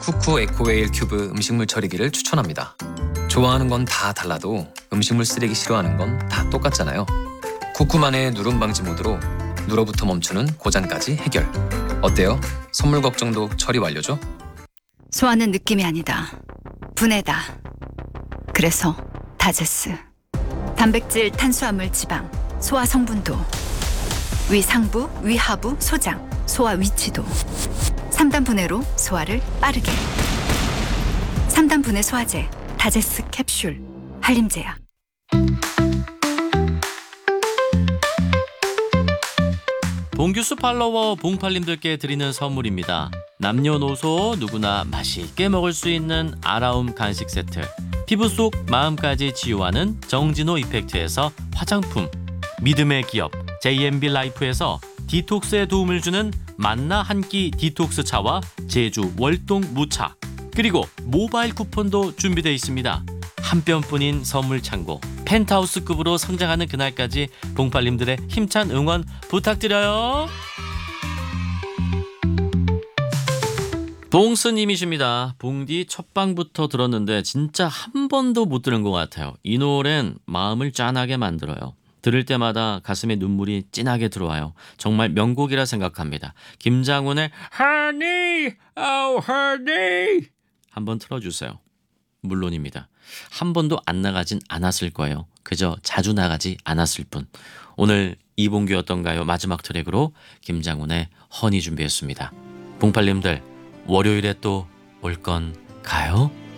쿠쿠 에코웨일 큐브 음식물 처리기를 추천합니다. 좋아하는 건 다 달라도 음식물 쓰레기 싫어하는 건 다 똑같잖아요. 쿠쿠만의 누름 방지 모드로 눌어부터 멈추는 고장까지 해결. 어때요? 선물 걱정도 처리 완료죠? 소화는 느낌이 아니다. 분해다. 그래서 다제스. 단백질, 탄수화물, 지방, 소화 성분도, 위상부, 위하부, 소장, 소화 위치도. 3단 분해로 소화를 빠르게. 3단 분해 소화제, 다제스 캡슐, 한림제약. 봉규수 팔로워 봉팔님들께 드리는 선물입니다. 남녀노소 누구나 맛있게 먹을 수 있는 아라움 간식 세트, 피부 속 마음까지 치유하는 정진호 이펙트에서 화장품, 믿음의 기업 JMB 라이프에서 디톡스에 도움을 주는 만나 한 끼 디톡스 차와 제주 월동 무차, 그리고 모바일 쿠폰도 준비되어 있습니다. 한 뼘뿐인 선물 창고, 펜트하우스급으로 성장하는 그날까지 봉팔님들의 힘찬 응원 부탁드려요. 봉스님이십니다. 봉디 첫 방부터 들었는데 진짜 한 번도 못 들은 것 같아요. 이 노래는 마음을 짠하게 만들어요. 들을 때마다 가슴에 눈물이 진하게 들어와요. 정말 명곡이라 생각합니다. 김장훈의 Honey, oh honey 한번 틀어주세요. 물론입니다. 한 번도 안 나가진 않았을 거예요. 그저 자주 나가지 않았을 뿐. 오늘 이봉규였던가요? 마지막 트랙으로 김장훈의 허니 준비했습니다. 봉팔님들 월요일에 또 올 건가요?